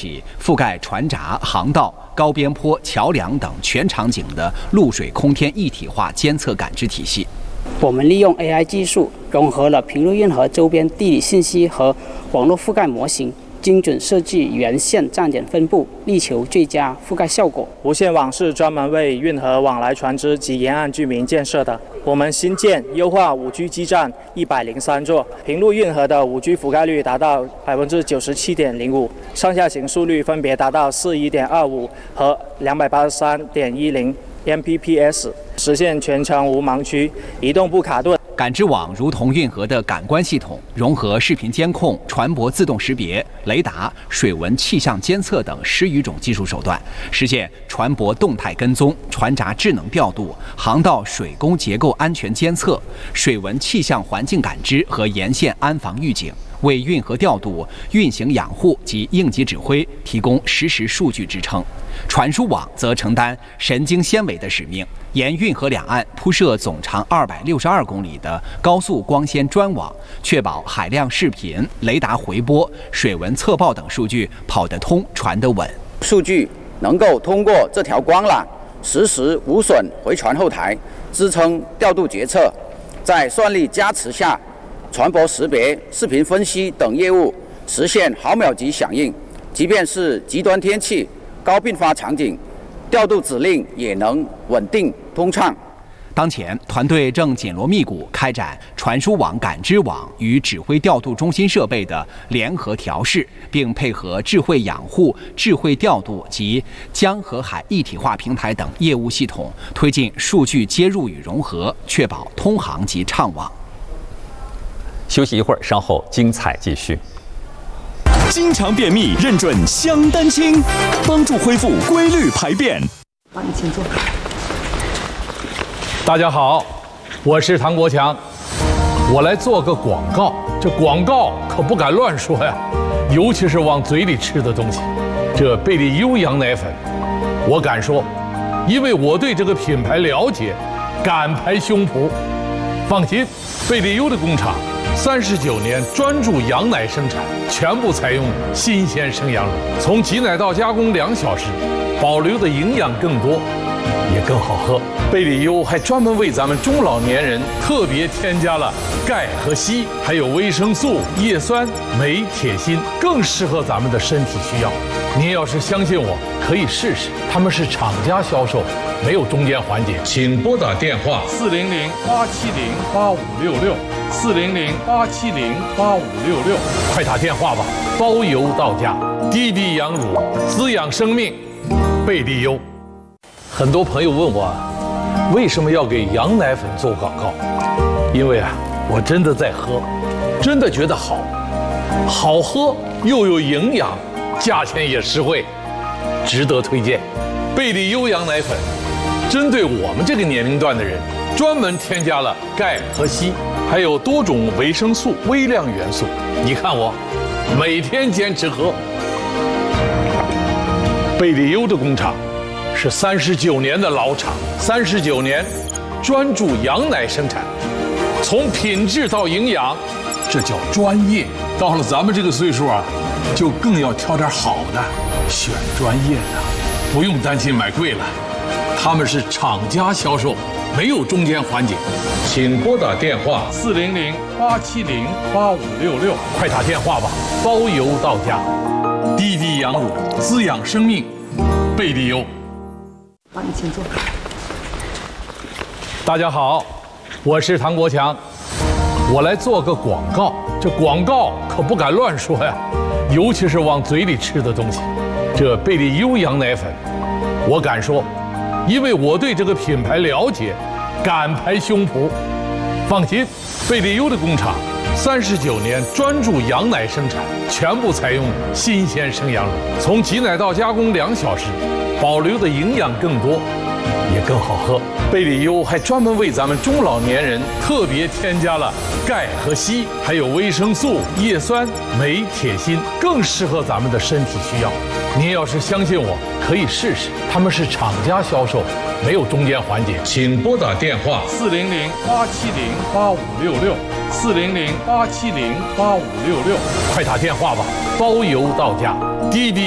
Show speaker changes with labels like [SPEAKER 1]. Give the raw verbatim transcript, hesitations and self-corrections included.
[SPEAKER 1] 起覆盖船闸、航道、高边坡、桥梁等全场景的陆水空天一体化监测感知体系。
[SPEAKER 2] 我们利用 A I 技术，融合了平陆运河周边地理信息和网络覆盖模型，精准设计沿线站点分布，力求最佳覆盖效果。
[SPEAKER 3] 无线网是专门为运河往来船只及沿岸居民建设的。我们新建优化 五 G 基站一百零三座，平陆运河的 五 G 覆盖率达到 百分之九十七点零五， 上下行速率分别达到 四十一点二五 和 两百八十三点一零 M B P S， 实现全程无盲区，移动不卡顿。
[SPEAKER 1] 感知网如同运河的感官系统，融合视频监控、船舶自动识别、雷达、水文气象监测等十余种技术手段，实现船舶动态跟踪、船闸智能调度、航道水工结构安全监测、水文气象环境感知和沿线安防预警，为运河调度、运行养护及应急指挥提供实时数据支撑。传输网则承担神经纤维的使命，沿运河两岸铺设总长二百六十二公里的高速光纤专网，确保海量视频、雷达回波、水文测报等数据跑得通、传得稳。
[SPEAKER 4] 数据能够通过这条光缆实时无损回传后台，支撑调度决策。在算力加持下，船舶识别、视频分析等业务实现毫秒级响应，即便是极端天气、高并发场景，调度指令也能稳定通畅。
[SPEAKER 1] 当前，团队正紧锣密鼓开展传输网、感知网与指挥调度中心设备的联合调试，并配合智慧养护、智慧调度及江河海一体化平台等业务系统，推进数据接入与融合，确保通航及畅网。
[SPEAKER 5] 休息一会儿，稍后精彩继续。
[SPEAKER 6] 经常便秘，认准香丹清，帮助恢复规律排便。
[SPEAKER 2] 好，你请坐。
[SPEAKER 7] 大家好，我是唐国强，我来做个广告。这广告可不敢乱说呀，尤其是往嘴里吃的东西。这贝利优羊奶粉，我敢说，因为我对这个品牌了解，敢拍胸脯。放心，贝利优的工厂三十九年专注羊奶生产，全部采用新鲜生羊乳，从挤奶到加工两小时，保留的营养更多，也更好喝。贝利优还专门为咱们中老年人特别添加了钙和硒，还有维生素、叶酸、镁、铁、锌，更适合咱们的身体需要。您要是相信我，可以试试。他们是厂家销售，没有中间环节。请拨打电话四零零八七零八五六六。四零零八七零八五六六，快打电话吧，包邮到家。滴滴羊乳，滋养生命，贝利优。很多朋友问我，为什么要给羊奶粉做广告？因为啊，我真的在喝，真的觉得好，好喝又有营养，价钱也实惠，值得推荐。贝利优羊奶粉，针对我们这个年龄段的人，专门添加了钙和硒。还有多种维生素、微量元素，你看我每天坚持喝。贝利优的工厂是三十九年的老厂，三十九年专注羊奶生产，从品质到营养，这叫专业。到了咱们这个岁数啊，就更要挑点好的，选专业的，不用担心买贵了。他们是厂家销售，没有中间环节。请拨打电话四零零八七零八五六六，快打电话吧，包邮到家。滴滴羊乳，滋养生命，贝利优。
[SPEAKER 2] 好，你请坐。
[SPEAKER 7] 大家好，我是唐国强，我来做个广告。这广告可不敢乱说呀，尤其是往嘴里吃的东西。这贝利优羊奶粉，我敢说，因为我对这个品牌了解，敢拍胸脯。放心，贝利优的工厂三十九年专注羊奶生产，全部采用新鲜生羊乳，从挤奶到加工两小时，保留的营养更多，也更好喝。贝利优还专门为咱们中老年人特别添加了钙和硒，还有维生素、叶酸、镁、铁、锌，更适合咱们的身体需要。您要是相信我，可以试试。他们是厂家销售，没有中间环节。请拨打电话四零零八七零八五六六，四零零八七零八五六六，快打电话吧，包邮到家。滴滴。